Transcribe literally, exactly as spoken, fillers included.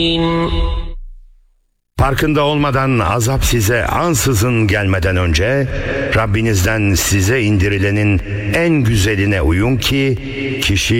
Farkında olmadan azap size ansızın gelmeden önce Rabbinizden size indirilenin en güzeline uyun ki kişi